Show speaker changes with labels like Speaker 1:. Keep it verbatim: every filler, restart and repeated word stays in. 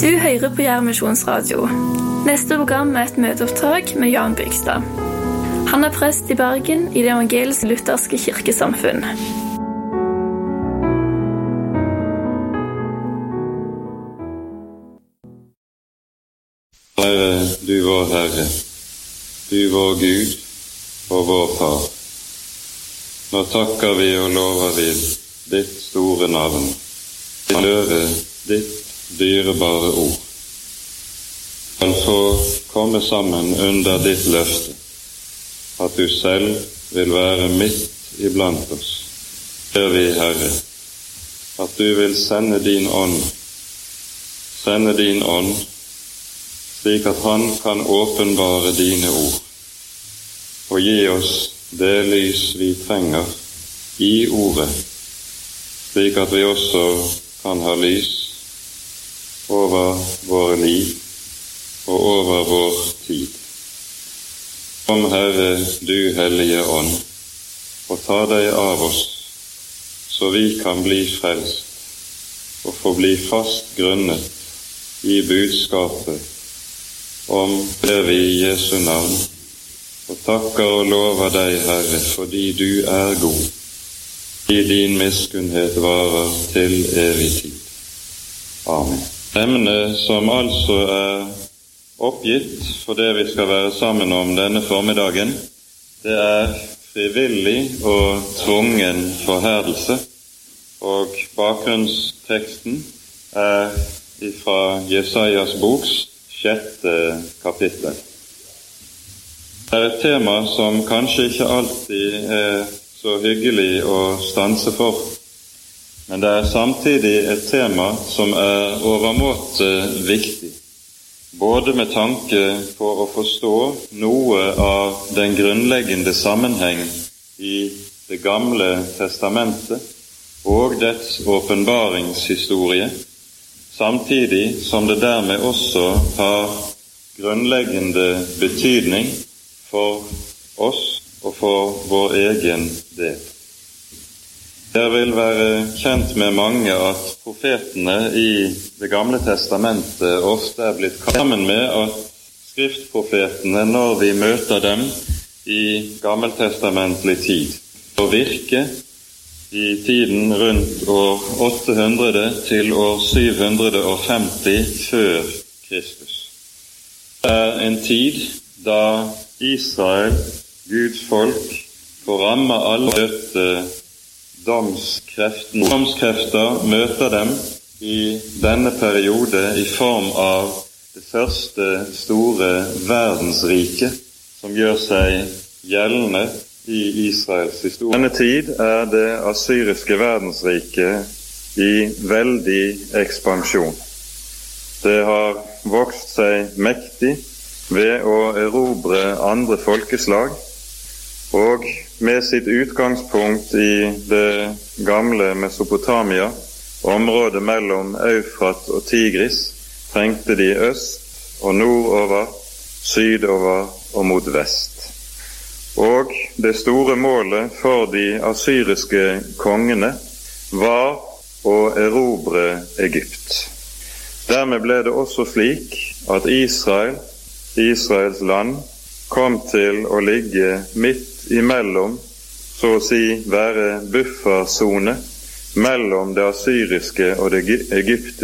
Speaker 1: Du hører på Jæren Misjonsradio. Neste program er et møteopptak med Jan Bygstad. Han er prest i Bergen i det evangelisk-lutherske kirkesamfunn.
Speaker 2: Herre, du vår Herre, du vår Gud og vår Far. Nå takker vi og lover vi ditt store navn, til å høre ditt dyrebare ord. Skal få komme sammen under ditt løfte, at du selv vil være midt iblant oss. Ber vi, Herre, at du vil sende din ånd, sende din ånd, slik at han kan åpenbare dine ord, og gi oss det lys vi trenger i ordet, slik at vi også kan ha lys over våre liv og over vår tid. Kom, Herre, du hellige ånd, og ta deg av oss, så vi kan bli frelst og få bli fast grunnet i budskapet om det vi i Jesu navn, og takker og lover deg, Herre, fordi du er god, i din miskunnhet varer til evig tid. Amen. Emnet som altså er oppgitt for det vi skal være sammen om denne formiddagen, det er frivillig og tvungen forherdelse, og bakgrunnsteksten er fra Jesajas boks sjette kapittel. Det er et tema som kanskje ikke alltid er så hyggelig å stanse for, men det er samtidig et tema som er overmåte viktig, både med tanke på å forstå noe av den grunnleggende sammenheng i Det gamle testamentet og dets åpenbaringshistorie, samtidig som det dermed også har grunnleggende betydning for oss og for vår egen del. Det vil være kjent med mange at profetene i Det gamle testamentet ofte er blitt kalt sammen med at skriftprofetene, når vi møter dem i gammeltestamentlig tid, og virke i tiden rundt år åtte hundre til år syv hundre femti før Kristus. Det er en tid da Israel, Guds folk, får ramme alle døtte domskreften. Domskrefter møter dem i denne periode i form av det første store verdensrike som gjør seg gjeldende i Israels historie. Denne tid er det assyriske verdensriket i veldig ekspansjon. Det har vokst seg mektig ved å erobre andre folkeslag, og med sitt utgangspunkt i det gamle Mesopotamia, området mellom Eufrat og Tigris, trengte de øst og nordover, sydover og mot vest. Og det store målet for de assyriske kongene var å erobre Egypt. Dermed ble det også slik at Israel, Israels land, kom til å ligge midt imellom, så å si være buffersone mellom det assyriske og det egyptiske